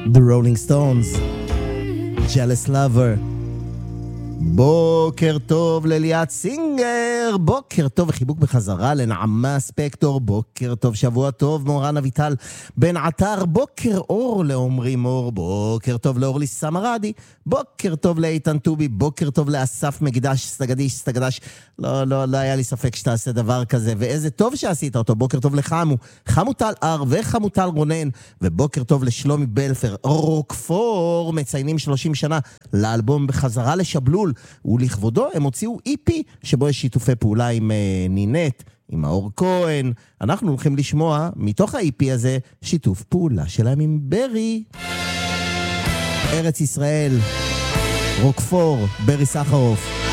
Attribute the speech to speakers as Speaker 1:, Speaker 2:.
Speaker 1: The Rolling Stones, Jealous Lover. בוקר טוב לליאת סינגר, בוקר טוב וחיבוק בחזרה לנעמה ספקטור, בוקר טוב, שבוע טוב מורן אביטל בן עטר, בוקר אור לעומרי מור, בוקר טוב לאורלי סמרדי, בוקר טוב לאיתן טובי, בוקר טוב לאסף מגדש סטגדש, לא היה לי ספק שתעשה דבר כזה, ואיזה טוב שעשית אותו, בוקר טוב לחמו, חמו טל אר וחמו טל רונן, ובוקר טוב לשלומי בלפר, רוקפור, מציינים 30 שנה לאלבום בחזרה לשבלול, ולכבודו הם הוציאו EP שבו יש שיתופי פעולה עם נינט, עם האור כהן. אנחנו הולכים לשמוע מתוך ה-EP הזה שיתוף פעולה שלהם עם ברי. ארץ ישראל, רוקפור, ברי סחרוף.